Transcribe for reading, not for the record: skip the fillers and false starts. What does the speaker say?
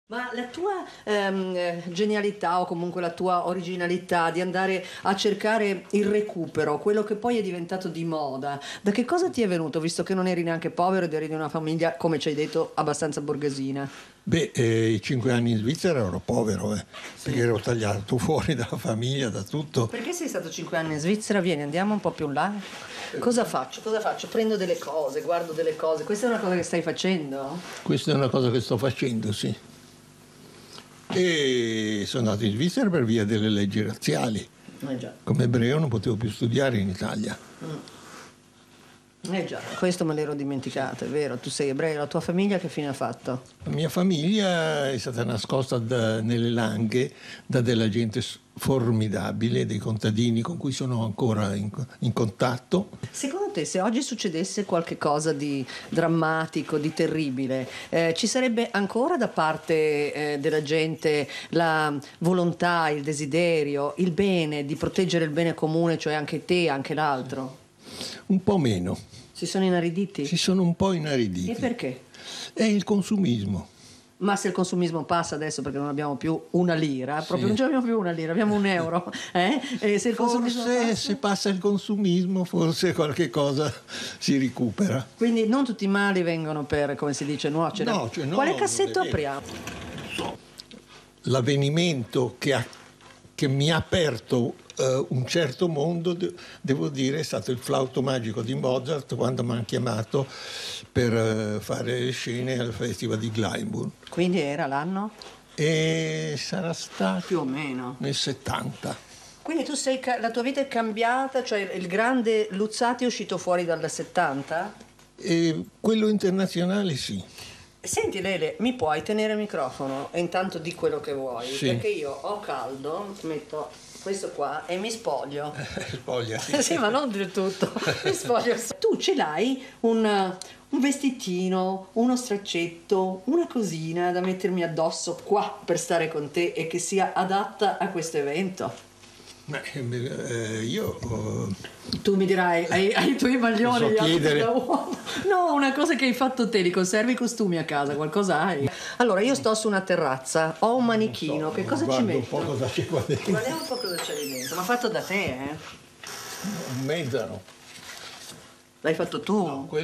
Ma la tua genialità o comunque la tua originalità di andare a cercare il recupero, quello che poi è diventato di moda, da che cosa ti è venuto, visto che non eri neanche povero ed eri di una famiglia, come ci hai detto, abbastanza borghesina? Beh, i 5 anni in Svizzera ero povero, Sì. perché ero tagliato fuori dalla famiglia, da tutto. Perché sei stato 5 anni in Svizzera? Vieni, andiamo un po' più in là. Cosa faccio? Cosa faccio? Prendo delle cose, guardo delle cose. Questa è una cosa che stai facendo? Questa è una cosa che sto facendo, sì. E sono andato in Svizzera per via delle leggi razziali. Già. Come ebreo non potevo più studiare in Italia. Già, questo me l'ero dimenticato, è vero, tu sei ebreo, la tua famiglia che fine ha fatto? La mia famiglia è stata nascosta nelle Langhe da della gente formidabile, dei contadini con cui sono ancora in contatto. Secondo te, se oggi succedesse qualche cosa di drammatico, di terribile, ci sarebbe ancora da parte della gente la volontà, il desiderio, il bene, di proteggere il bene comune, cioè anche te, anche l'altro? Un po' meno, Si sono inariditi? si sono un po' inariditi. E perché? È il consumismo. Ma se il consumismo passa adesso perché non abbiamo più una lira, proprio non ce l'abbiamo più una lira, abbiamo un euro, E se il consumismo Forse passa? se passa il consumismo, forse qualche cosa si recupera. Quindi non tutti i mali vengono per, come si dice, nuocere. No, cioè no, Quale non cassetto è vero. apriamo? L'avvenimento che mi ha aperto un certo mondo, devo dire, è stato il flauto magico di Mozart quando mi hanno chiamato per fare le scene al Festival di Glyndebourne. Quindi era l'anno? E sarà stato Più o meno. nel 70. Quindi tu sei, la tua vita è cambiata, cioè il grande Luzzati è uscito fuori dal 70? E quello internazionale sì. Senti Lele, mi puoi tenere il microfono e intanto di quello che vuoi? Sì. Perché io ho caldo, metto questo qua e mi spoglio. Spogliati. Sì, ma non del tutto. Mi spoglio. Tu ce l'hai un vestitino, uno straccetto, una cosina da mettermi addosso qua per stare con te e che sia adatta a questo evento? Io Tu mi dirai, hai i tuoi maglioni Posso gli altri chiedere? da uomo. No, una cosa che hai fatto te, li conservi i costumi a casa, qualcosa hai? Allora, io sto su una terrazza, ho un manichino, che cosa ci guardo metto? un po' cosa c'è qua dentro. Guardiamo un po' cosa c'è lì dentro, ma fatto da te, Un mezzano. L'hai fatto tu? No,